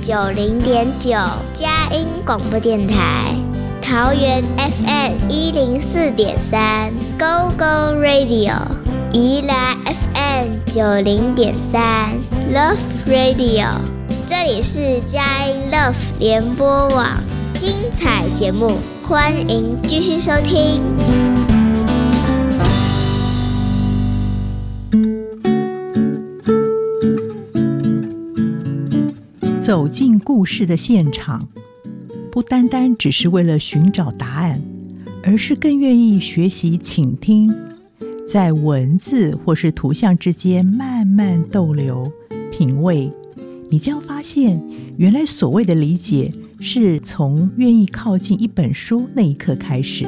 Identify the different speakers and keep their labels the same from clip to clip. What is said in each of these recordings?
Speaker 1: 90.9佳音广播电台，桃园 FM104.3 Go Go Radio， 宜兰 FM90.3 Love Radio， 这里是佳音 Love 联播网，精彩节目欢迎继续收听。
Speaker 2: 走进故事的现场，不单单只是为了寻找答案，而是更愿意学习倾听，在文字或是图像之间慢慢逗留品味，你将发现原来所谓的理解是从愿意靠近一本书那一刻开始。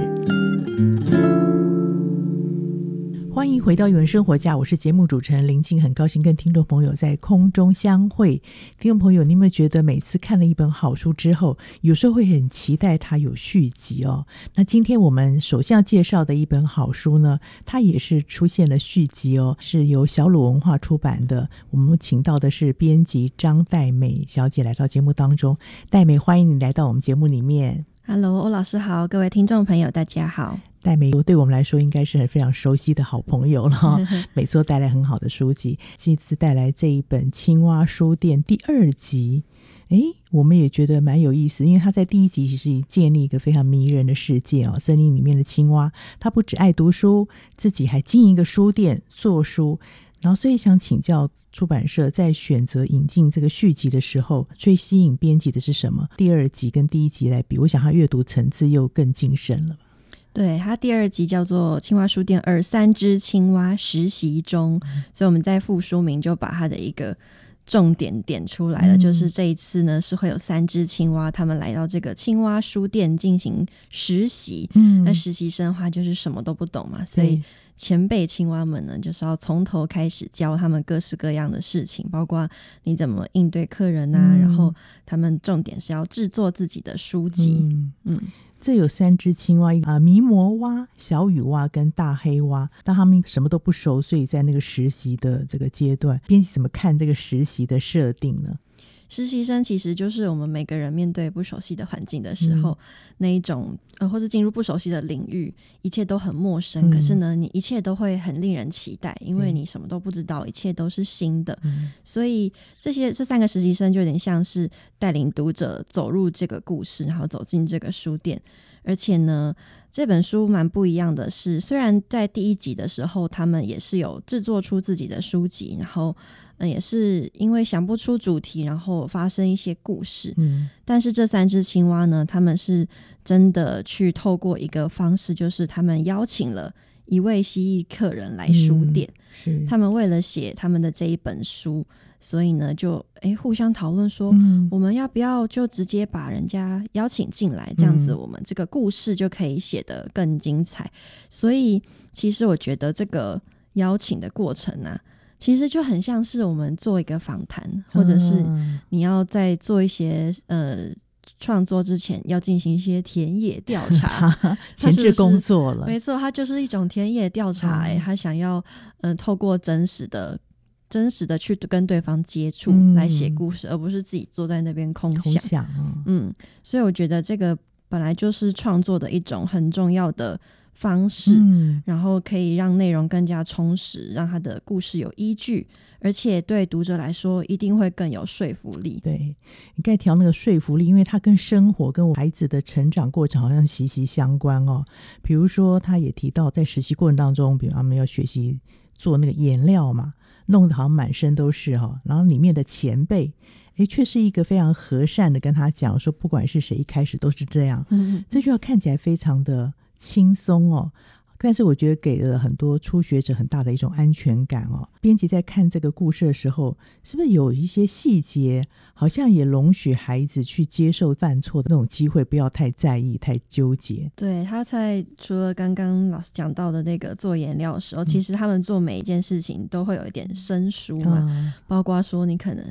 Speaker 2: 欢迎回到原生活家，我是节目主持人林静，很高兴跟听众朋友在空中相会。听众朋友，你有没有觉得每次看了一本好书之后，有时候会很期待它有续集哦？那今天我们首先要介绍的一本好书呢，它也是出现了续集哦，是由小鲁文化出版的。我们请到的是编辑张黛美小姐来到节目当中。黛美，欢迎你来到我们节目里面。
Speaker 3: Hello， 欧老师好，各位听众朋友大家好。
Speaker 2: 黛美对我们来说应该是非常熟悉的好朋友了每次都带来很好的书籍，这次带来这一本青蛙书店第2集，我们也觉得蛮有意思，因为他在第1集其实建立一个非常迷人的世界哦。森林里面的青蛙，他不只爱读书，自己还经营一个书店做书，然后所以想请教出版社在选择引进这个续集的时候，最吸引编辑的是什么？第2集跟第1集来比，我想他阅读层次又更精深了。
Speaker 3: 对，它第2集叫做青蛙书店2 3只青蛙实习中，所以我们在副书名就把它的一个重点点出来了，就是这一次呢是会有3只青蛙，他们来到这个青蛙书店进行实习。那实习生的话就是什么都不懂嘛，所以前辈青蛙们呢就是要从头开始教他们各式各样的事情，包括你怎么应对客人啊，然后他们重点是要制作自己的书籍。
Speaker 2: 这有3只青蛙，迷魔蛙、小雨蛙跟大黑蛙，但他们什么都不熟，所以在那个实习的这个阶段，编辑怎么看这个实习的设定呢？
Speaker 3: 实习生其实就是我们每个人面对不熟悉的环境的时候，那一种或是进入不熟悉的领域，一切都很陌生，可是呢你一切都会很令人期待，因为你什么都不知道，一切都是新的。所以这3个实习生就有点像是带领读者走入这个故事，然后走进这个书店。而且呢这本书蛮不一样的是，虽然在第1集的时候他们也是有制作出自己的书籍，然后也是因为想不出主题，然后发生一些故事。但是这3只青蛙呢，他们是真的去透过一个方式，就是他们邀请了一位蜥蜴客人来书店。他们为了写他们的这一本书，所以呢就互相讨论说，我们要不要就直接把人家邀请进来，这样子我们这个故事就可以写得更精彩。所以其实我觉得这个邀请的过程啊，其实就很像是我们做一个访谈，或者是你要在做一些创作之前要进行一些田野调查
Speaker 2: 前置工作了。
Speaker 3: 没错，它就是一种田野调查。他想要透过真实的去跟对方接触来写故事，而不是自己坐在那边空想。所以我觉得这个本来就是创作的一种很重要的方式，然后可以让内容更加充实，让他的故事有依据，而且对读者来说一定会更有说服力。
Speaker 2: 对，你刚才提到那个说服力，因为它跟生活跟我孩子的成长过程好像息息相关哦。比如说他也提到在实习过程当中，比如他们要学习做那个颜料嘛，弄得好像满身都是然后里面的前辈却是一个非常和善的跟他讲说，不管是谁一开始都是这样。这句话看起来非常的轻松哦，但是我觉得给了很多初学者很大的一种安全感哦。编辑在看这个故事的时候，是不是有一些细节好像也容许孩子去接受犯错的那种机会，不要太在意太纠结？
Speaker 3: 对，他在除了刚刚老师讲到的那个做颜料的时候，其实他们做每一件事情都会有一点生疏嘛，包括说你可能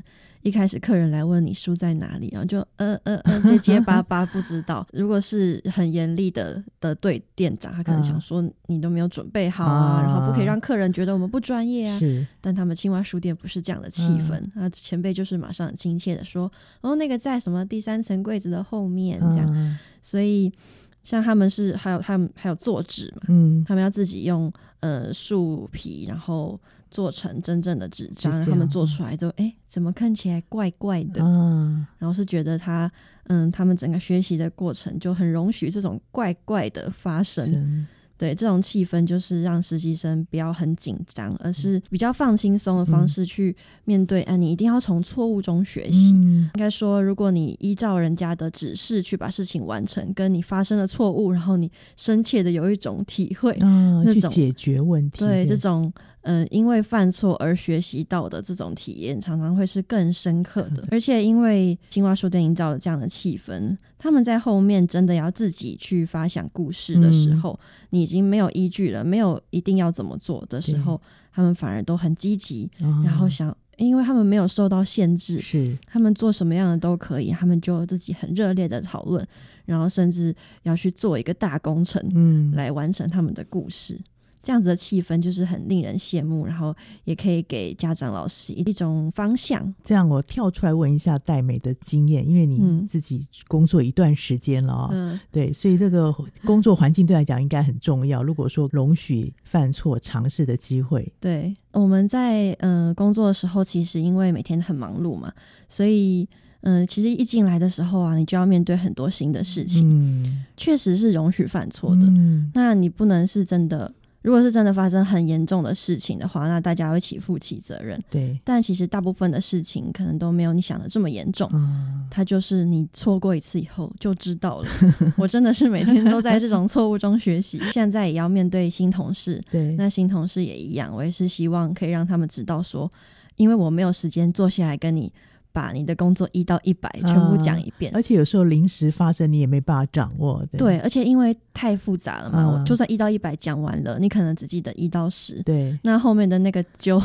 Speaker 3: 一开始客人来问你书在哪里，然后就结结巴巴不知道。如果是很严厉的对店长，他可能想说你都没有准备好啊，然后不可以让客人觉得我们不专业啊。但他们青蛙书店不是这样的气氛，前辈就是马上很亲切的说，那个在什么第3层柜子的后面这样。所以像他们是还有做纸嘛，他们要自己用树皮，然后做成真正的纸张，他们做出来都怎么看起来怪怪的，然后是觉得他们整个学习的过程就很容许这种怪怪的发生。对，这种气氛就是让实习生不要很紧张，而是比较放轻松的方式去面对你一定要从错误中学习。应该说如果你依照人家的指示去把事情完成，跟你发生了错误，然后你深切的有一种体会，那种
Speaker 2: 去解决问题，
Speaker 3: 对，这种因为犯错而学习到的这种体验常常会是更深刻的。而且因为青蛙书店营造了这样的气氛，他们在后面真的要自己去发想故事的时候，你已经没有依据了，没有一定要怎么做的时候，他们反而都很积极，然后想因为他们没有受到限制，是他们做什么样的都可以，他们就自己很热烈的讨论，然后甚至要去做一个大工程，来完成他们的故事。这样子的气氛就是很令人羡慕，然后也可以给家长老师一种方向。
Speaker 2: 这样我跳出来问一下戴美的经验，因为你自己工作一段时间了对，所以这个工作环境对来讲应该很重要，如果说容许犯错尝试的机会。
Speaker 3: 对，我们在工作的时候其实因为每天很忙碌嘛，所以其实一进来的时候你就要面对很多新的事情，确实是容许犯错的。那你不能是真的，如果是真的发生很严重的事情的话，那大家会一起负起责任。对，但其实大部分的事情可能都没有你想的这么严重，它就是你错过一次以后就知道了。我真的是每天都在这种错误中学习，现在也要面对新同事，对，那新同事也一样，我也是希望可以让他们知道说，因为我没有时间坐下来跟你把你的工作1到100全部讲一遍，
Speaker 2: 而且有时候临时发生你也没办法掌握。
Speaker 3: 对，而且因为太复杂了嘛，我就算1到100讲完了，你可能只记得1到10，对，那后面的那个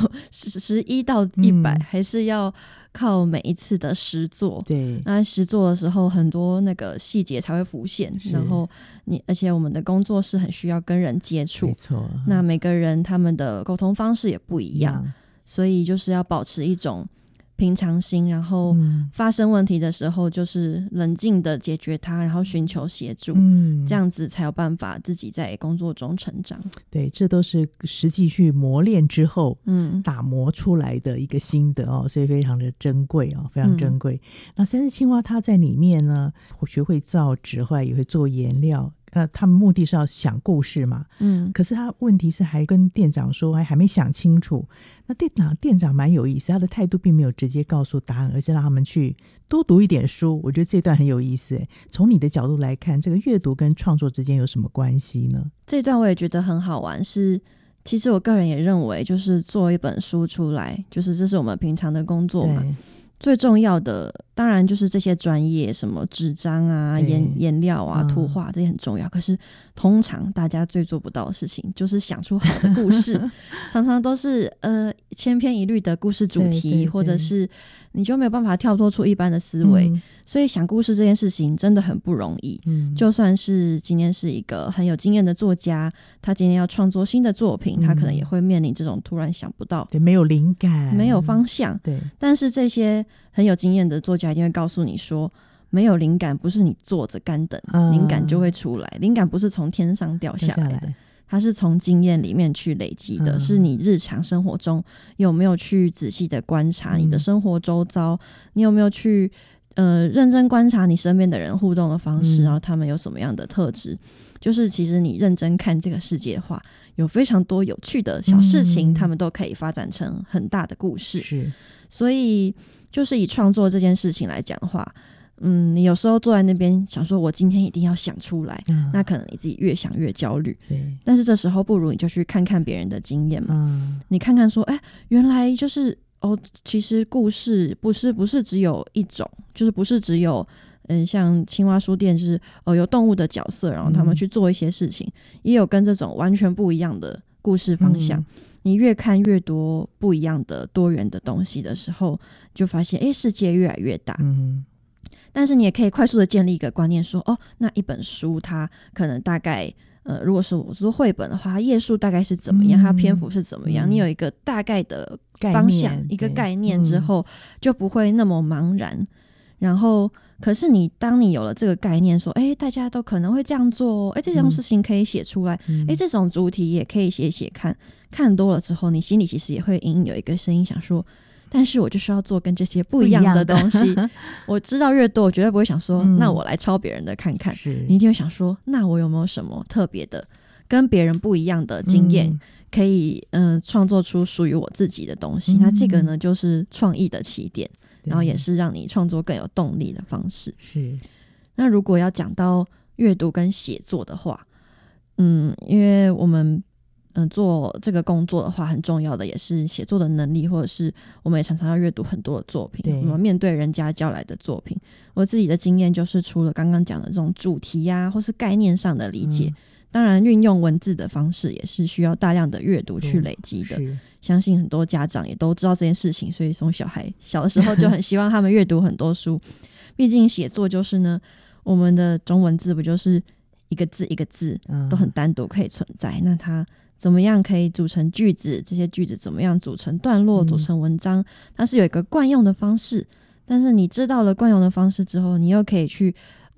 Speaker 3: 11到100还是要靠每一次的实作。对，那实作的时候很多那个细节才会浮现，然后而且我们的工作是很需要跟人接触，没错，那每个人他们的沟通方式也不一样，所以就是要保持一种平常心，然后发生问题的时候就是冷静的解决它，然后寻求协助，这样子才有办法自己在工作中成长。
Speaker 2: 对，这都是实际去磨练之后打磨出来的一个心得所以非常的珍贵非常珍贵。那三只青蛙它在里面呢学会造纸，后来也会做颜料，他们目的是要想故事嘛，可是他问题是还跟店长说还没想清楚。那店长蛮有意思，他的态度并没有直接告诉答案，而是让他们去多读一点书。我觉得这段很有意思。从你的角度来看，这个阅读跟创作之间有什么关系呢？
Speaker 3: 这段我也觉得很好玩，是其实我个人也认为就是做一本书出来，就是这是我们平常的工作嘛，最重要的当然就是这些专业，什么纸张啊、颜料啊、图画，这些很重要。可是通常大家最做不到的事情就是想出好的故事常常都是千篇一律的故事主题，对，或者是你就没有办法跳脱出一般的思维，所以想故事这件事情真的很不容易。就算是今天是一个很有经验的作家，他今天要创作新的作品，他可能也会面临这种突然想不到，
Speaker 2: 对，没有灵感，
Speaker 3: 没有方向。对，但是这些很有经验的作家一定会告诉你说，没有灵感不是你坐着干等灵感就会出来，灵感不是从天上掉下来的，它是从经验里面去累积的，是你日常生活中有没有去仔细的观察你的生活周遭，你有没有去认真观察你身边的人互动的方式，然后他们有什么样的特质，就是其实你认真看这个世界的话，有非常多有趣的小事情，他们都可以发展成很大的故事。是，所以就是以创作这件事情来讲的话，你有时候坐在那边想说我今天一定要想出来，那可能你自己越想越焦虑。但是这时候不如你就去看看别人的经验嘛，你看看说原来就是其实故事不是只有一种，就是不是只有像青蛙书店就是有动物的角色，然后他们去做一些事情，也有跟这种完全不一样的故事方向，你越看越多不一样的多元的东西的时候，就发现世界越来越大。但是你也可以快速的建立一个观念说，那一本书它可能大概如果是我做绘本的话，页数大概是怎么样，它篇幅是怎么样，你有一个大概的方向，一个概念之后，就不会那么茫然。然后可是当你有了这个概念说大家都可能会这样做这种事情可以写出来这种主题也可以写写看多了之后，你心里其实也会隐隐有一个声音想说，但是我就是要做跟这些不一样的东西我知道越多，我绝对不会想说那我来抄别人的看看，你一定会想说那我有没有什么特别的跟别人不一样的经验可以创作出属于我自己的东西那这个呢就是创意的起点，然后也是让你创作更有动力的方式。
Speaker 2: 是。
Speaker 3: 那如果要讲到阅读跟写作的话因为我们做这个工作的话，很重要的也是写作的能力，或者是我们也常常要阅读很多的作品，我们面对人家交来的作品。我自己的经验就是，除了刚刚讲的这种主题啊，或是概念上的理解，当然运用文字的方式也是需要大量的阅读去累积的。相信很多家长也都知道这件事情，所以从小孩小的时候就很希望他们阅读很多书。毕竟写作就是呢，我们的中文字不就是一个字一个字都很单独可以存在，那它怎么样可以组成句子，这些句子怎么样组成段落组成文章，它是有一个惯用的方式，但是你知道了惯用的方式之后，你又可以去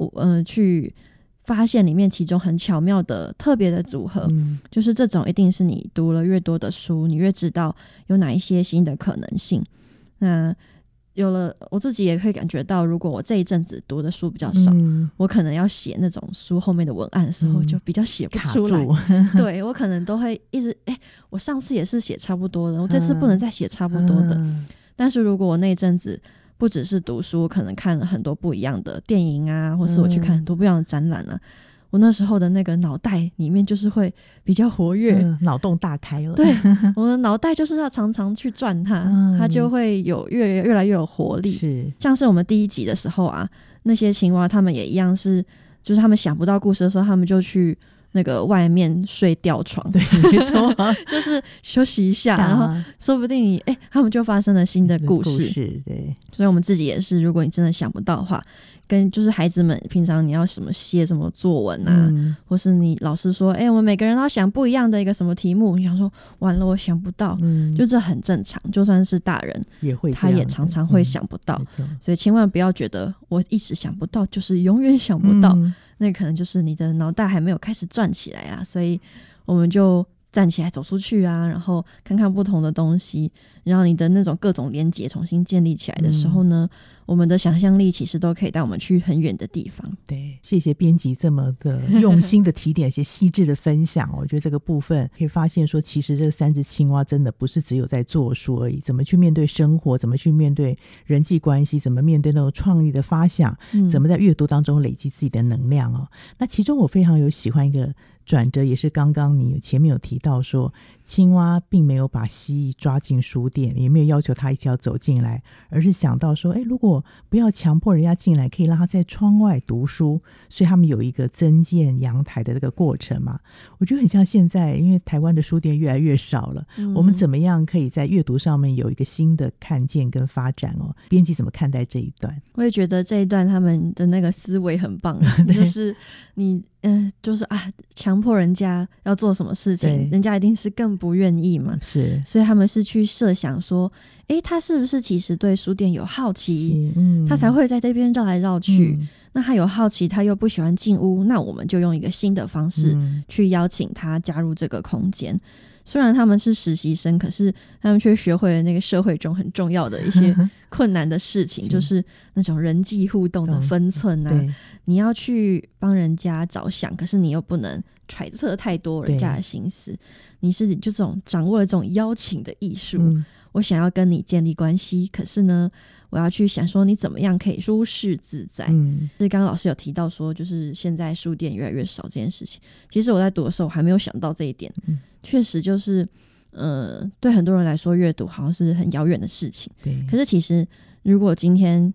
Speaker 3: 发现里面其中很巧妙的特别的组合就是这种一定是你读了越多的书，你越知道有哪一些新的可能性。那有了我自己也可以感觉到，如果我这一阵子读的书比较少我可能要写那种书后面的文案的时候就比较写不出来对，我可能都会一直我上次也是写差不多的，我这次不能再写差不多的但是如果我那一阵子不只是读书，我可能看了很多不一样的电影啊，或是我去看很多不一样的展览啊我那时候的那个脑袋里面就是会比较活跃
Speaker 2: 脑洞大开了
Speaker 3: 对，我的脑袋就是要常常去转它它就会有越来越有活力。是像是我们第一集的时候啊，那些青蛙他们也一样是就是他们想不到故事的时候，他们就去那个外面睡吊床
Speaker 2: 对没错
Speaker 3: 就是休息一下然后说不定他们就发生了新的故事
Speaker 2: 对，
Speaker 3: 所以我们自己也是，如果你真的想不到的话，跟就是孩子们平常你要什么写什么作文啊或是你老师说我们每个人都要想不一样的一个什么题目，你想说完了我想不到就这很正常，就算是大人
Speaker 2: 也会
Speaker 3: 他也常常会想不到所以千万不要觉得我一直想不到就是永远想不到那可能就是你的脑袋还没有开始转起来啊，所以我们就站起来走出去啊，然后看看不同的东西，然后你的那种各种连结重新建立起来的时候呢我们的想象力其实都可以带我们去很远的地方。
Speaker 2: 对，谢谢编辑这么的用心的提点一些细致的分享我觉得这个部分可以发现说，其实这3只青蛙真的不是只有在做书而已，怎么去面对生活，怎么去面对人际关系，怎么面对那种创意的发想怎么在阅读当中累积自己的能量那其中我非常有喜欢一个转折，也是刚刚你前面有提到说青蛙并没有把蜥蜴抓进书店，也没有要求他一起要走进来，而是想到说如果不要强迫人家进来，可以让他在窗外读书，所以他们有一个增建阳台的这个过程嘛。我觉得很像现在因为台湾的书店越来越少了我们怎么样可以在阅读上面有一个新的看见跟发展编辑怎么看待这一段？
Speaker 3: 我也觉得这一段他们的那个思维很棒就是你就是强迫人家要做什么事情，人家一定是更不愿意嘛，是，所以他们是去设想说他是不是其实对书店有好奇他才会在这边绕来绕去那他有好奇他又不喜欢进屋，那我们就用一个新的方式去邀请他加入这个空间虽然他们是实习生，可是他们却学会了那个社会中很重要的一些困难的事情就是那种人际互动的分寸啊你要去帮人家着想，可是你又不能揣测太多人家的心思，你是就这种掌握了这种邀请的艺术我想要跟你建立关系，可是呢我要去想说你怎么样可以舒适自在就是刚刚老师有提到说就是现在书店越来越少这件事情，其实我在读的时候我还没有想到这一点确实就是对很多人来说阅读好像是很遥远的事情对，可是其实如果今天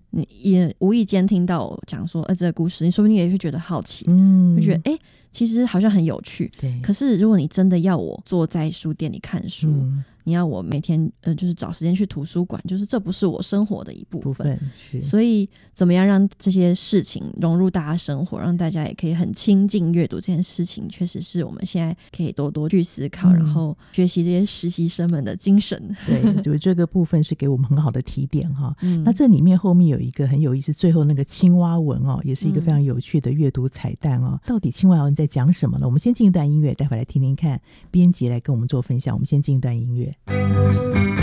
Speaker 3: 你也无意间听到我讲说这个故事，你说不定也会觉得好奇，会觉得其实好像很有趣。
Speaker 2: 对。
Speaker 3: 可是如果你真的要我坐在书店里看书，你要我每天就是找时间去图书馆，就是这不是我生活的一部分。
Speaker 2: 是。
Speaker 3: 所以怎么样让这些事情融入大家生活，让大家也可以很亲近阅读这件事情，确实是我们现在可以多多去思考，然后学习这些实习生们的精神。
Speaker 2: 对，就这个部分是给我们很好的提点哈。那这里面后面有一个很有意思，最后那个青蛙文也是一个非常有趣的阅读彩蛋到底青蛙文在讲什么呢？我们先进一段音乐，待会来听听看编辑来跟我们做分享。我们先进一段音乐。